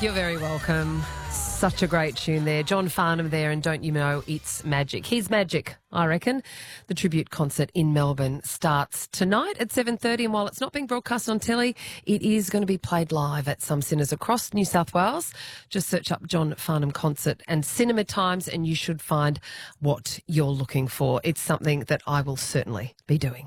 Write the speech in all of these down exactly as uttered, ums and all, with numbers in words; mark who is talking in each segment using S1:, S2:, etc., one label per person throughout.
S1: You're very welcome. Such a great tune there. John Farnham there, and Don't You Know It's Magic. He's magic, I reckon. The tribute concert in Melbourne starts tonight at seven thirty, and while it's not being broadcast on telly, it is going to be played live at some cinemas across New South Wales. Just search up John Farnham Concert and Cinema Times, and you should find what you're looking for. It's something that I will certainly be doing.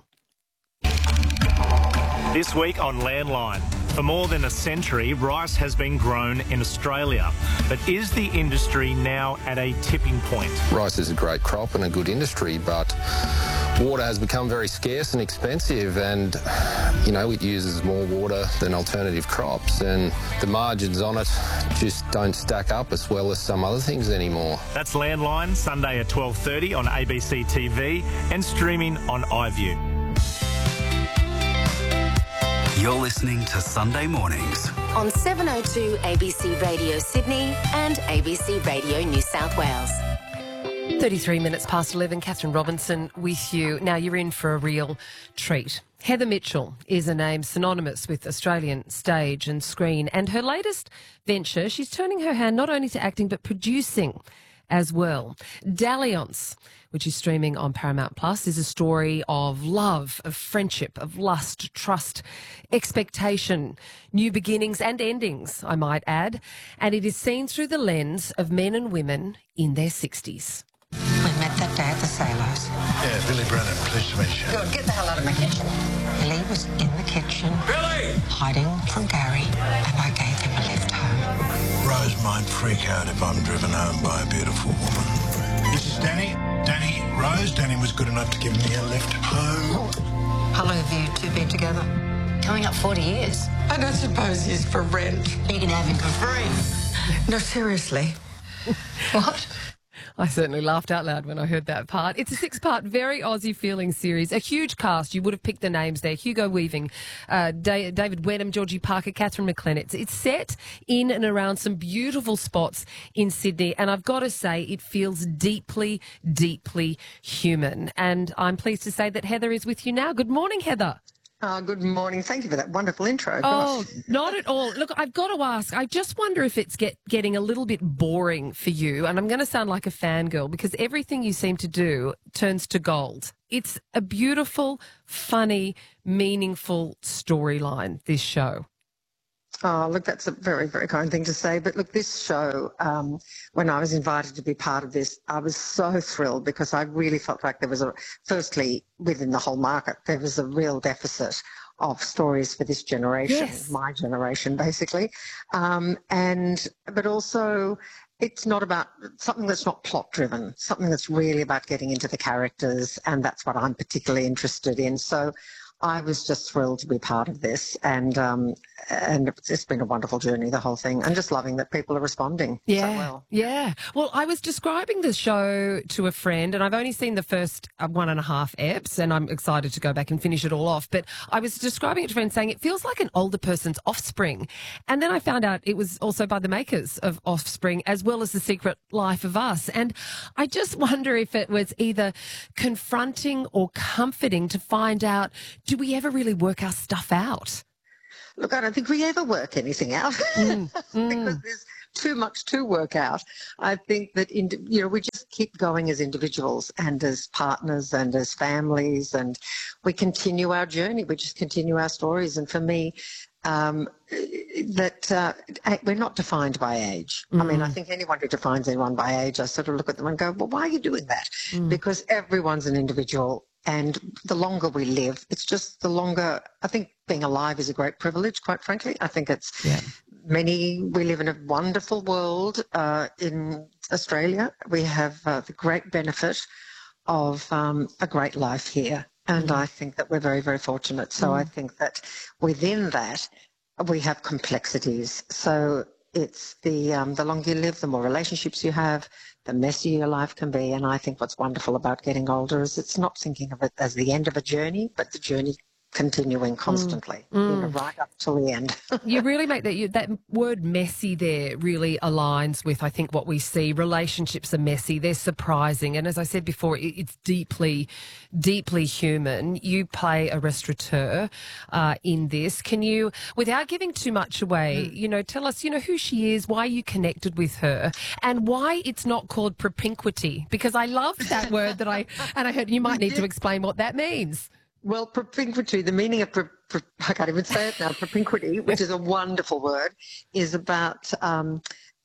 S2: This week on Landline. For more than a century, rice has been grown in Australia. But is the industry now at a tipping point?
S3: Rice is a great crop and a good industry, but water has become very scarce and expensive, and, you know, it uses more water than alternative crops, and the margins on it just don't stack up as well as some other things anymore.
S2: That's Landline, Sunday at twelve thirty on A B C T V and streaming on iView.
S4: You're listening to Sunday Mornings
S5: on seven oh two A B C Radio Sydney and A B C Radio New South Wales.
S1: thirty-three minutes past eleven, Catherine Robinson with you. Now, you're in for a real treat. Heather Mitchell is a name synonymous with Australian stage and screen, and her latest venture, she's turning her hand not only to acting but producing as well. Dalliance, which is streaming on Paramount Plus, is a story of love, of friendship, of lust, trust, expectation, new beginnings and endings, I might add. And it is seen through the lens of men and women in their sixties.
S6: We met that day at the Sailors.
S7: Yeah, Billy Brennan, pleased to meet you.
S6: Good, get the hell out of my kitchen. Billy was in the kitchen.
S7: Billy!
S6: Hiding from Gary, and I gave him a lift home.
S7: Rose might freak out if I'm driven home by a beautiful woman. This is Danny. Danny, Rose. Danny was good enough to give me a lift home.
S6: How long have you two been together?
S5: Coming up forty years.
S6: I don't suppose he's for rent.
S5: You can have him for free.
S6: No, seriously. What?
S1: I certainly laughed out loud when I heard that part. It's a six-part, very Aussie-feeling series. A huge cast. You would have picked the names there. Hugo Weaving, uh, da- David Wenham, Georgie Parker, Catherine McLennan. It's, it's set in and around some beautiful spots in Sydney, and I've got to say it feels deeply, deeply human. And I'm pleased to say that Heather is with you now. Good morning, Heather.
S8: Oh, good morning. Thank you for that wonderful intro.
S1: Oh,
S8: Gosh.
S1: not at all. Look, I've got to ask, I just wonder if it's get, getting a little bit boring for you, and I'm going to sound like a fangirl because everything you seem to do turns to gold. It's a beautiful, funny, meaningful storyline, this show.
S8: Oh, look, that's a very, very kind thing to say. But look, this show, um, when I was invited to be part of this, I was so thrilled because I really felt like there was a, firstly, within the whole market, there was a real deficit of stories for this generation,
S1: Yes.
S8: my generation, basically. Um, and, but also, it's not about something that's not plot driven, something that's really about getting into the characters. And that's what I'm particularly interested in. So I was just thrilled to be part of this, and um, and it's been a wonderful journey, the whole thing, and just loving that people are responding
S1: Yeah,
S8: so well.
S1: yeah. Well, I was describing the show to a friend, and I've only seen the first uh, one and a half eps, and I'm excited to go back and finish it all off. But I was describing it to a friend saying it feels like an older person's Offspring. And then I found out it was also by the makers of Offspring, as well as The Secret Life of Us. And I just wonder if it was either confronting or comforting to find out, do we ever really work our stuff out?
S8: Look, I don't think we ever work anything out
S1: Mm,
S8: because
S1: mm.
S8: there's too much to work out. I think that, in, you know, we just keep going as individuals and as partners and as families, and we continue our journey. We just continue our stories. And for me, um, that uh, we're not defined by age. Mm. I mean, I think anyone who defines anyone by age, I sort of look at them and go, well, why are you doing that? Mm. Because everyone's an individual. And the longer we live, it's just the longer, I think being alive is a great privilege, quite frankly. I think it's
S1: Yeah.
S8: many, we live in a wonderful world uh, in Australia. We have uh, the great benefit of um, a great life here. And mm. I think that we're very, very fortunate. So mm. I think that within that, we have complexities. So it's the um, the longer you live, the more relationships you have, the messier your life can be. And I think what's wonderful about getting older is it's not thinking of it as the end of a journey, but the journey continuing constantly,
S1: Mm.
S8: you know, right up till the end.
S1: You really make that you, that word messy there really aligns with, I think, what we see. Relationships are messy, they're surprising. And as I said before, it, it's deeply, deeply human. You play a restaurateur uh, in this. Can you, without giving too much away, mm. you know, tell us, you know, who she is, why you connected with her, and why it's not called propinquity? Because I love that word that I, and I heard you might need to explain what that means.
S8: Well, propinquity, the meaning of, pro, pro, I can't even say it now, propinquity, which is a wonderful word, is about um,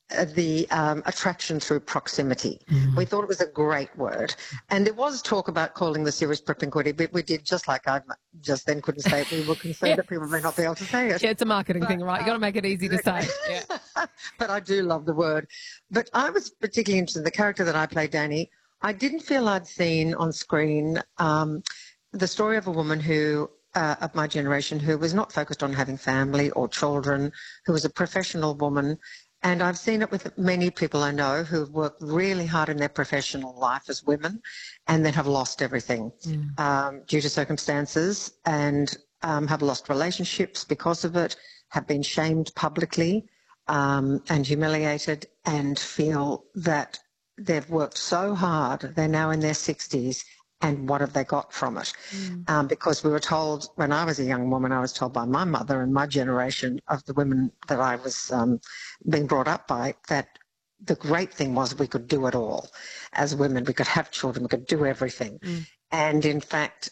S8: the um, attraction through proximity. Mm. We thought it was a great word. And there was talk about calling the series propinquity, but we did, just like I just then couldn't say it, we were concerned yeah. that people may not be able to say it.
S1: Yeah, it's a marketing
S8: but,
S1: thing, right? You've got to make it easy
S8: exactly.
S1: to say. Yeah.
S8: But I do love the word. But I was particularly interested in the character that I played, Danny. I didn't feel I'd seen on screen um, the story of a woman who, uh, of my generation, who was not focused on having family or children, who was a professional woman. And I've seen it with many people I know who've worked really hard in their professional life as women and then have lost everything mm. um, due to circumstances, and um, have lost relationships because of it, have been shamed publicly um, and humiliated, and feel that they've worked so hard, they're now in their sixties, and what have they got from it? Mm. Um, because we were told, when I was a young woman, I was told by my mother and my generation of the women that I was um, being brought up by, that the great thing was we could do it all. As women, we could have children, we could do everything. Mm. And in fact,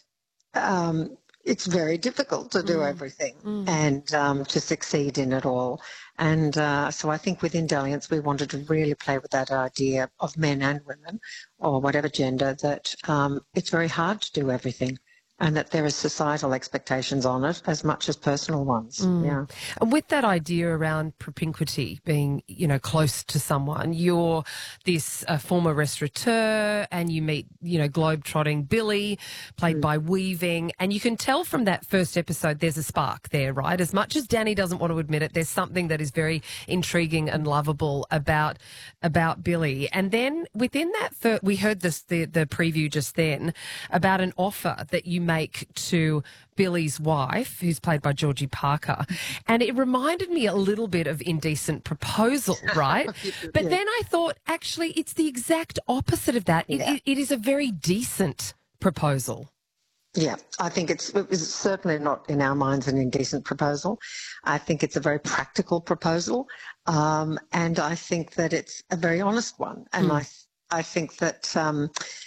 S8: um, it's very difficult to do mm. everything mm. and um, to succeed in it all. And uh, so I think within Dalliance, we wanted to really play with that idea of men and women, or whatever gender, that um, it's very hard to do everything, and that there are societal expectations on it as much as personal ones. Mm. Yeah.
S1: And with that idea around propinquity, being, you know, close to someone, you're this uh, former restaurateur, and you meet, you know, globe-trotting Billy, played mm. by Weaving, and you can tell from that first episode there's a spark there, right? As much as Danny doesn't want to admit it, there's something that is very intriguing and lovable about about Billy. And then within that, thir- we heard this the, the preview just then about an offer that you make to Billy's wife, who's played by Georgie Parker, and it reminded me a little bit of Indecent Proposal, right? But
S8: yeah.
S1: then I thought, actually, it's the exact opposite of that. It,
S8: yeah.
S1: it, it is a very decent proposal.
S8: Yeah, I think it's, it was certainly not in our minds an indecent proposal. I think it's a very practical proposal, um, and I think that it's a very honest one. And mm. I, I think that um,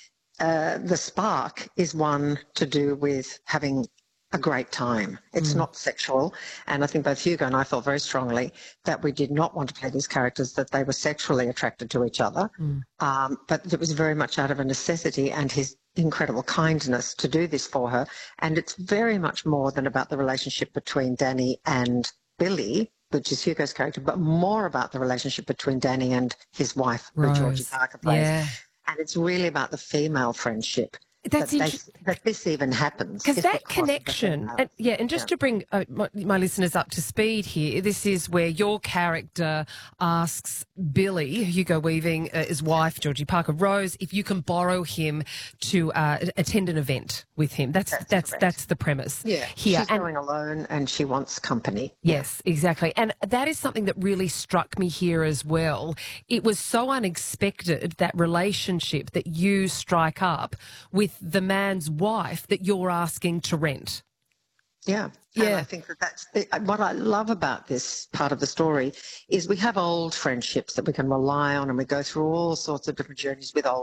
S8: uh, the spark is one to do with having a great time. It's mm. not sexual, and I think both Hugo and I felt very strongly that we did not want to play these characters that they were sexually attracted to each other, mm. um, but it was very much out of a necessity and his incredible kindness to do this for her. And it's very much more than about the relationship between Danny and Billy, which is Hugo's character, but more about the relationship between Danny and his wife,
S1: Rose.
S8: who Georgie Parker plays.
S1: Yeah.
S8: And it's really about the female friendship.
S1: That's
S8: that,
S1: inter-
S8: they, that this even happens.
S1: Because that connection, and, yeah, and just
S8: yeah.
S1: to bring uh, my, my listeners up to speed here, this is where your character asks Billy, Hugo Weaving, uh, his wife, Georgie Parker, Rose, if you can borrow him to uh, attend an event with him. That's that's that's, that's the premise.
S8: Yeah,
S1: here.
S8: she's
S1: and,
S8: going alone and she wants company.
S1: Yes, exactly. And that is something that really struck me here as well. It was so unexpected, that relationship that you strike up with the man's wife that you're asking to rent.
S8: Yeah.
S1: Yeah.
S8: And I think that that's the, what I love about this part of the story is we have old friendships that we can rely on, and we go through all sorts of different journeys with old